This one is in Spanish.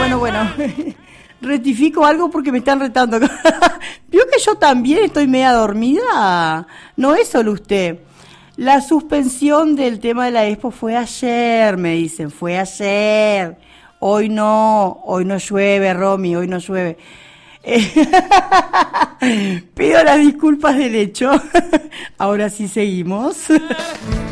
bueno. Rectifico algo porque me están retando. ¿Vio que yo también estoy media dormida? No es solo usted. La suspensión del tema de la Expo fue ayer, me dicen, fue ayer. Hoy no llueve, Romy, hoy no llueve. Pido las disculpas del hecho. Ahora sí seguimos.